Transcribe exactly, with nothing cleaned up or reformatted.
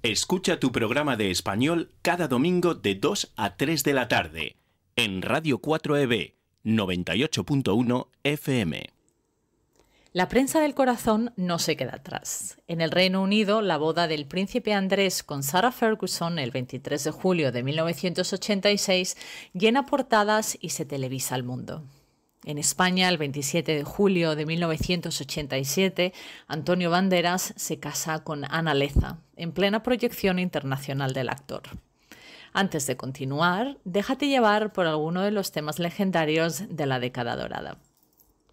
Escucha tu programa de español cada domingo de dos a tres de la tarde en Radio cuatro E B noventa y ocho punto uno F M. La prensa del corazón no se queda atrás. En el Reino Unido, la boda del príncipe Andrés con Sarah Ferguson el veintitrés de julio de mil novecientos ochenta y seis llena portadas y se televisa al mundo. En España, el veintisiete de julio de mil novecientos ochenta y siete, Antonio Banderas se casa con Ana Leza, en plena proyección internacional del actor. Antes de continuar, déjate llevar por alguno de los temas legendarios de la década dorada.